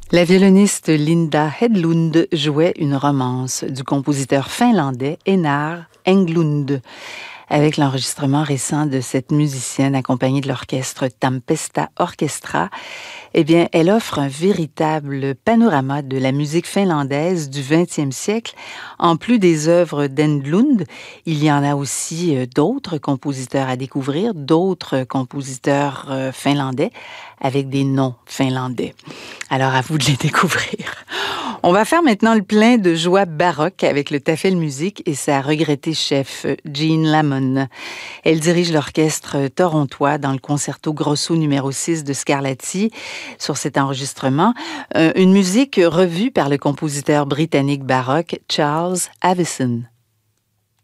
La violoniste Linda Hedlund jouait une romance du compositeur finlandais Einar Englund. Avec l'enregistrement récent de cette musicienne accompagnée de l'orchestre Tampesta Orchestra, eh bien, elle offre un véritable panorama de la musique finlandaise du 20e siècle. En plus des œuvres d'Englund, il y en a aussi d'autres compositeurs à découvrir, d'autres compositeurs finlandais avec des noms finlandais. Alors, à vous de les découvrir. On va faire maintenant le plein de joie baroque avec le Tafel Musique et sa regrettée chef, Jean Lamon. Elle dirige l'orchestre torontois dans le concerto grosso numéro 6 de Scarlatti sur cet enregistrement. Une musique revue par le compositeur britannique baroque Charles Avison.